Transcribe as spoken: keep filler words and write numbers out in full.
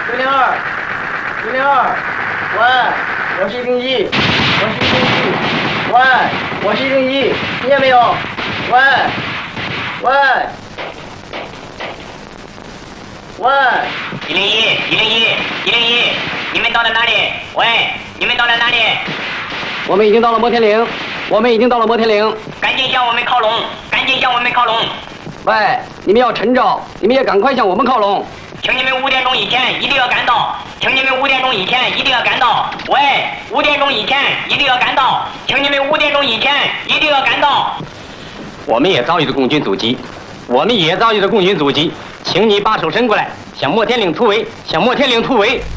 一零二，一零二，喂，我是一零一，我是一零一，喂，我是一零一，听见没有？喂，喂，喂， 一零一，一零一，一零一，你们到了哪里？喂，你们到了哪里？ 我们已经到了摩天岭，我们已经到了摩天岭， 赶紧向我们靠拢，赶紧向我们靠拢。 喂，你们要趁着，你们也赶快向我们靠拢。 请你们五点钟以前一定要赶到，请你们五点钟以前一定要赶到。喂，五点钟以前一定要赶到，请你们五点钟以前一定要赶到。 我们也遭遇了共军阻击，我们也遭遇了共军阻击，请你把手伸过来，向摩天岭突围，向摩天岭突围。